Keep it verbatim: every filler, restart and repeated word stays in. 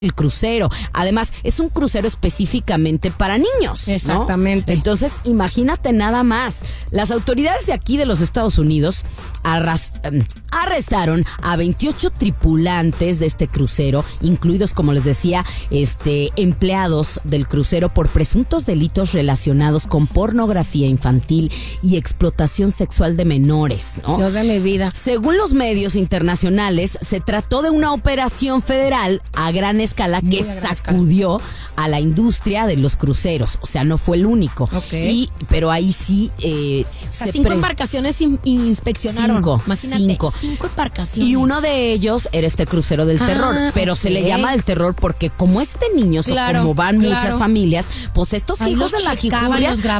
el crucero. Además, es un crucero específicamente para niños, ¿no? Exactamente. Entonces, imagínate nada más. Las autoridades de aquí de los Estados Unidos arrast- arrestaron a veintiocho tripulantes de este crucero, incluidos, como les decía, este empleados del crucero por presuntos delitos relacionados con pornografía infantil y explotación sexual de menores, ¿no? Dios de mi vida. Según los medios internacionales, se trató de una operación federal a gran escala que Muy a gran sacudió escala. a la industria de los cruceros. O sea, no fue el único. Okay. Y, pero ahí sí eh, O sea, se cinco pre- embarcaciones in- inspeccionaron. Cinco, Imagínate, cinco. cinco embarcaciones. Y uno de ellos era este crucero del Ah, terror, pero se le ok. llama del terror porque como este niño, Claro, o como van claro. muchas familias, pues estos Ahí hijos los de la checaban, jijurria los